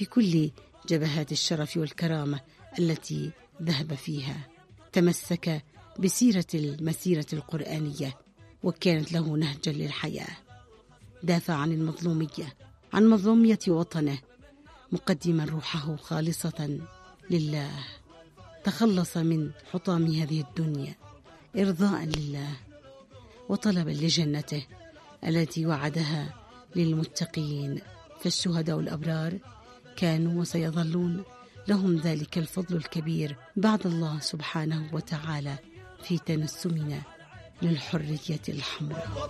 في كل جبهات الشرف والكرامة التي ذهب فيها. تمسك بسيرة المسيرة القرآنية وكانت له نهجا للحياة. دافع عن مظلومية وطنه، مقدما روحه خالصة لله. تخلص من حطام هذه الدنيا إرضاء لله وطلبا لجنته التي وعدها للمتقين. فالشهداء الأبرار كانوا وسيظلون لهم ذلك الفضل الكبير بعد الله سبحانه وتعالى في تنسمنا للحرية الحمراء.